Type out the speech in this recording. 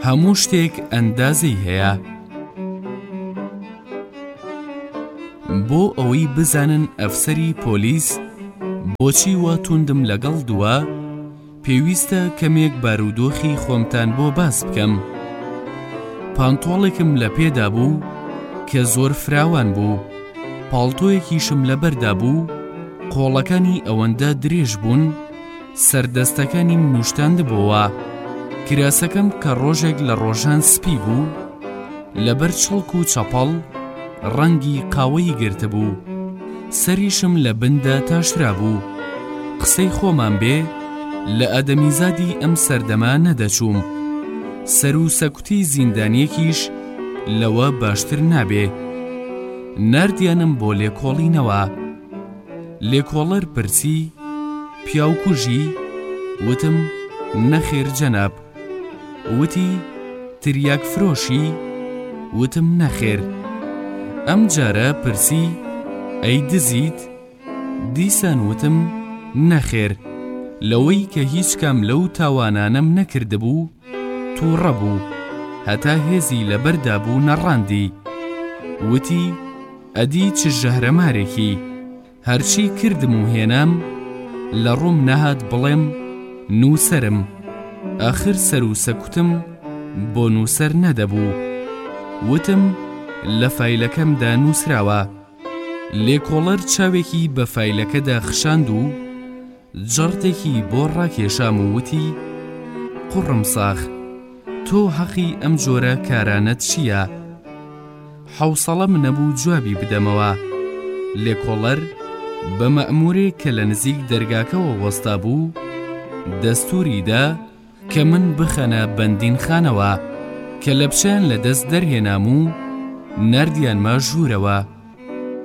هەموو شتێک ئەندازەی هەیە. بۆ ئەوەی بزانن ئەفسەری پۆلیس بۆچی وا توندم لەگەڵ دووە، پێویستە کەمێک بارودۆخی خۆمتان بۆ باس بکەم. پانتۆڵێکم لە پێدا بوو کە زۆر فراوان بوو، پاڵتۆیەکیشم لەبەردا بوو، قۆڵەکانی ئەوەندە درێژ بوون، سەردەستەکانیم نوشتاندبووە. کراسەکەم کە ڕۆژێک لە ڕۆژان سپی بوو، لەبەر چڵک و چەپەڵ ڕەنگی قاوەیی گرتبوو، سەریشم لە بندا تاشرا بوو. قسەی خۆمان بێ لە ئەدەمیزادی ئەم سەردەما نەدەچووم. سەر و سەکوتی زیندانیەکیش لەوە باشتر نابێ. نردیانم بۆ لێکۆڵینەوە. لێکۆڵەر پرسی پیاوکوژی؟ وتم نەخێر جەناب. وتی تریاک فرۆشی؟ وتم نەخێر. ئەم جارە پرسی ئەی دزیت؟ دیسان وتم نەخێر. لەوەی کە هیچ کام لەو تاوانانم نەکردبوو تووڕە بوو، هەتا هێزی لەبەردا بوو نەڕاندی. وتی ئەدی چ ژەهرەمارێکی، هەرچی کردم و هێنام لە ڕووم نەهات بڵێم نووسەرم. ئاخر سەر و سەکوتم بۆ نووسەر نەدەبوو. وتم لە فایلەکەمدا نووسراوە. لێکۆڵەر چاوێکی بە فایلەکەدا خشاند و جەڕتێکی بۆ ڕاکێشام و وتی قوڕم ساخ، تۆ حەقی ئەم جۆرە کارانەت چییە؟ حەوسەڵەم نەبوو جوابی بدەمەوە. لێکۆڵەر بە مەئمورێک کە لە نزیک دەرگاکەوە وەستا بوو دەستوریدا کە من بخەنە بەندین خانەوە، کە لە پشیان لە دەست دەرهێنام و نردیانمە ژوورەوە.